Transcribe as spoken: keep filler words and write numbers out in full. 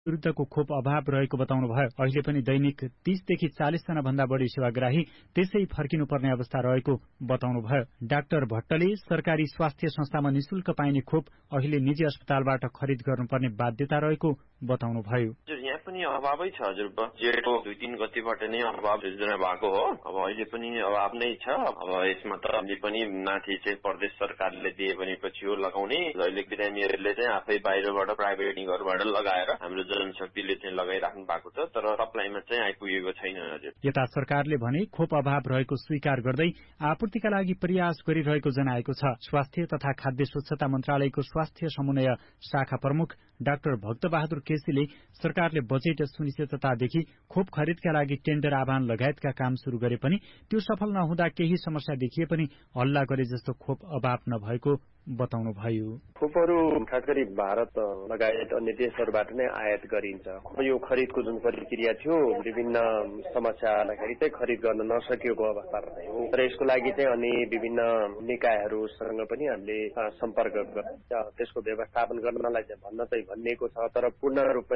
विरुद्धको खोप अभाव रहेको बताउनुभयो। अहिले पनि दैनिक तीसदेखि चालीस जना भन्दा बढी सेवाग्राही त्यसै फर्किनुपर्ने अवस्था रहेको बताउनुभयो। डाक्टर भट्टले सरकारी स्वास्थ्य संस्थामा निशुल्क पाइने खोप अहिले निजी अस्पतालबाट खरिद गर्नुपर्ने बाध्यता रहेको बताउनुभयो। यहाँ पनि अभावै छ हजुर। जेठको दुई तीन गतिबाट नै अभाव सिर्जना भएको हो। अब अहिले पनि अभाव नै छ। अब यसमा त हामीले पनि माथि चाहिँ प्रदेश सरकारले दिए पनि पछि हो लगाउने। अहिले बिरामीहरूले चाहिँ आफै बाहिरबाट प्राइभेट क्लिनिकहरूबाट लगाएर हाम्रो जनशक्तिले चाहिँ लगाइराख्नु भएको छ, तर सप्लाईमा चाहिँ आइपुगेको छैन हजुर। यता सरकारले भने खोप अभाव रहेको स्वीकार गर्दै आपूर्तिका लागि प्रयास गरिरहेको जनाएको छ। स्वास्थ्य तथा खाद्य स्वच्छता मन्त्रालयको स्वास्थ्य समन्वय शाखा प्रमुख डाक्टर भक्तबहादुर केसीले सरकारले बजेट सुनिश्चिततादेखि खोप खरिदका लागि टेन्डर आह्वान लगायतका काम शुरू गरे पनि त्यो सफल नहुँदा केही समस्या देखिए पनि हल्ला गरे जस्तो खोप अभाव नभएको बताउनुभयो। खोपहरू खास गरी भारत लगायत अन्य देशहरूबाट नै आयात गरिन्छ। यो खरिदको जुन प्रक्रिया थियो विभिन्न समस्या आउँदाखेरि चाहिँ खरिद गर्न नसकेको अवस्था रह्यो र यसको लागि चाहिँ अनि विभिन्न निकायहरूसँग पनि हामीले सम्पर्क गरेर त्यसको व्यवस्थापन गर्नलाई चाहिँ भन्न चाहिँ भनिएको छ, तर पूर्ण रूपमा